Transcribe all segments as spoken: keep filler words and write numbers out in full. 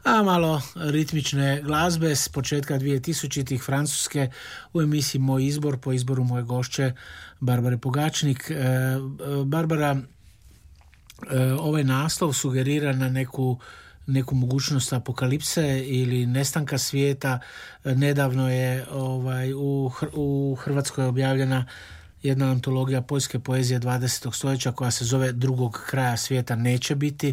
A malo ritmične glazbe s početka dvije tisućitih Francuske u emisiji Moj izbor, po izboru moje gošće Barbare Pogačnik. E, Barbara, e, ovaj naslov sugerira na neku neku mogućnost apokalipse ili nestanka svijeta. Nedavno je ovaj, u, u Hrvatskoj objavljena jedna antologija poljske poezije dvadesetog stoljeća koja se zove Drugog kraja svijeta neće biti.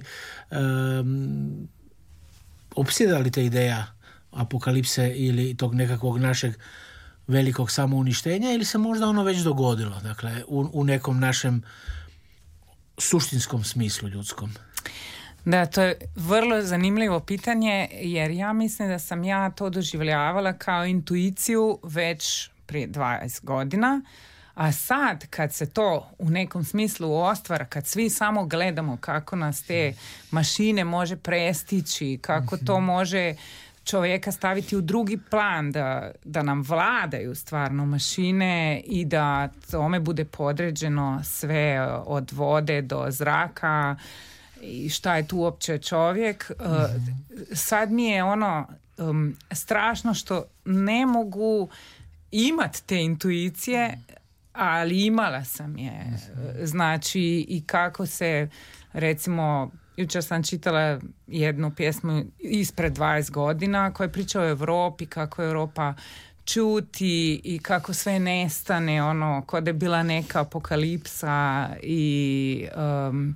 Um, opsjeda li te ideja apokalipse ili tog nekakvog našeg velikog samouništenja ili se možda ono već dogodilo, dakle, u, u nekom našem suštinskom smislu ljudskom? Da, to je vrlo zanimljivo pitanje, jer ja mislim da sam ja to doživljavala kao intuiciju već prije dvadeset godina, a sad kad se to u nekom smislu ostvara, kad svi samo gledamo kako nas te mašine može prestići, kako to može čovjeka staviti u drugi plan, da, da nam vladaju stvarno mašine i da tome bude podređeno sve od vode do zraka i šta je tu uopće čovjek. Mm-hmm. Sad mi je ono um, strašno što ne mogu imat te intuicije, ali imala sam je. Mm-hmm. Znači, i kako se, recimo, jučer sam čitala jednu pjesmu ispred dvadeset godina koja je pričala o Europi, kako Europa čuti i kako sve nestane, ono, kod je bila neka apokalipsa i um,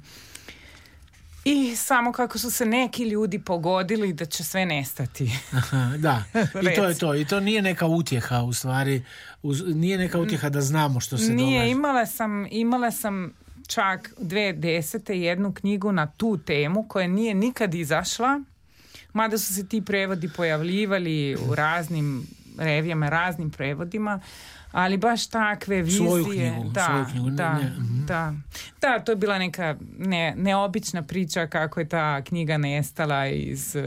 I samo kako su se neki ljudi pogodili da će sve nestati. Aha, da, i to je to. I to nije neka utjeha u stvari. Uz, nije neka utjeha da znamo što se nije, događa. Imala sam, imala sam čak dvije tisuće desete jednu knjigu na tu temu koja nije nikad izašla. Mada su se ti prevodi pojavljivali u raznim revijama, raznim prevodima. Ali baš takve vizije. Svoju knjigu. Da, svoju knjigu. Da, ne, ne. da. Da, to je bila neka ne, neobična priča kako je ta knjiga nestala iz,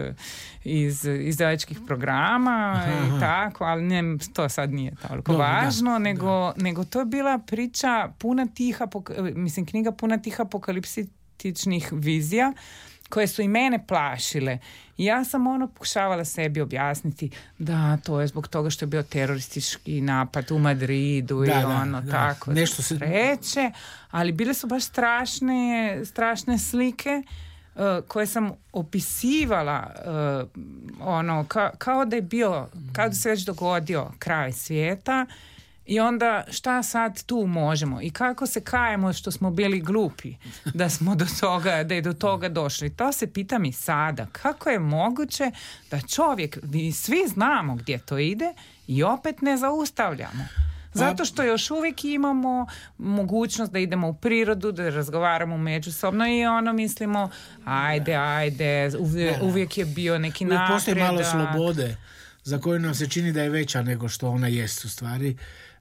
iz izdavačkih programa aha, i aha. tako, ali ne, to sad nije toliko Dobre, važno, da, nego, da. nego to je bila priča puna tih, mislim, knjiga puna tih apokaliptičnih vizija koje su i mene plašile. I ja sam ono pokušavala sebi objasniti da to je zbog toga što je bio teroristički napad u Madridu da, i ono da, tako da. Nešto se reče, ali bile su baš strašne, strašne slike uh, koje sam opisivala uh, ono ka, kao da je bio, kao da se već dogodio kraj svijeta. I onda šta sad tu možemo i kako se kajemo što smo bili glupi da smo do toga, da je do toga došli. To se pitam i sada. Kako je moguće da čovjek, mi svi znamo gdje to ide i opet ne zaustavljamo? Zato što još uvijek imamo mogućnost da idemo u prirodu, da razgovaramo međusobno i ono mislimo ajde, ajde, uvijek, uvijek je bio neki napredak. Postoji malo slobode za koju nam se čini da je veća nego što ona jest u stvari.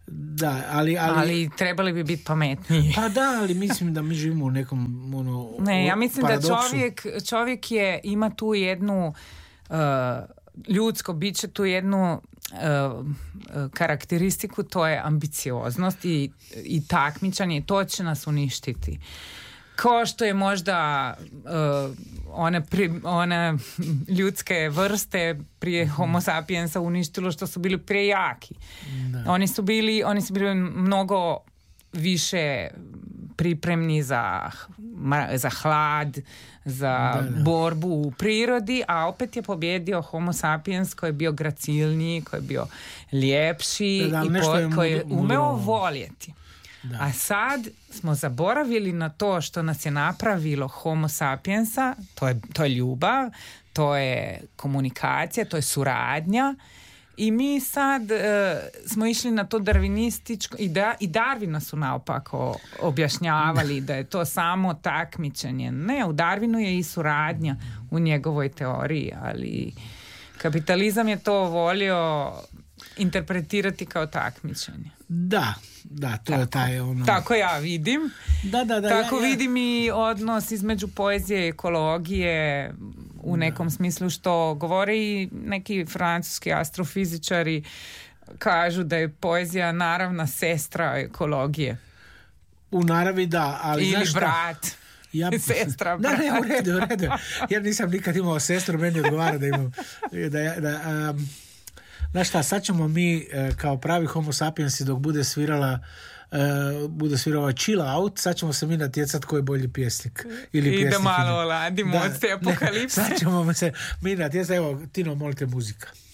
Da, ali, ali... ali trebali bi biti pametniji. Pa da, ali mislim da mi živimo u nekom ono, ne, ja mislim paradoksu. Da čovjek, čovjek je, ima tu jednu uh, ljudsko biće, tu jednu uh, karakteristiku, to je ambicioznost i, i takmičanje, to će nas uništiti. Kao što je možda uh, one, pri, one ljudske vrste prije Homo sapiensa uništilo što su bili prejaki. Da. Oni su bili, oni su bili mnogo više pripremni za, za hlad, za da, da. borbu u prirodi, a opet je pobjedio Homo sapiens koji je bio gracilniji, koji je bio ljepši da, da, i po, je koji je umeo voljeti. Da. A sad smo zaboravili na to što nas je napravilo Homo sapiensa, to je, to je ljubav, to je komunikacija, to je suradnja i mi sad e, smo išli na to darvinističko i, da, i Darwina su naopako objašnjavali da je to samo takmičenje. Ne, u Darwinu je i suradnja u njegovoj teoriji, ali kapitalizam je to volio interpretirati kao takmičenje. Da, da, to tako, je taj ono... Tako ja vidim. Da, da, da. Tako ja, ja. vidim i odnos između poezije i ekologije u nekom da. smislu što govore i neki francuski astrofizičari kažu da je poezija naravna sestra ekologije. U naravi da, ali ili znaš šta? brat. Ja, sestra, da, brat. ne, u redu, u redu. Ja nisam nikad imao sestru, meni odgovara da imam. Da, da, um, znaš šta, sad ćemo mi kao pravi homo sapiensi dok bude svirala Uh, bude svirala chill out, sad ćemo se mi natjecat koji je bolji pjesnik ili I pjesnik. da malo oladimo od te apokalipse. Sad ćemo se mi natjecat, evo Tino, molite muzika.